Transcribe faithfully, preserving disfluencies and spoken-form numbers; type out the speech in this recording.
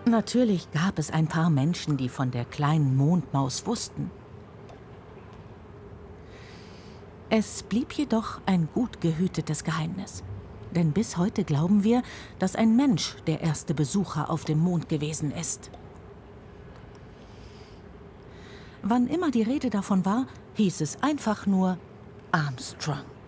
Natürlich gab es ein paar Menschen, die von der kleinen Mondmaus wussten. Es blieb jedoch ein gut gehütetes Geheimnis. Denn bis heute glauben wir, dass ein Mensch der erste Besucher auf dem Mond gewesen ist. Wann immer die Rede davon war, hieß es einfach nur Armstrong.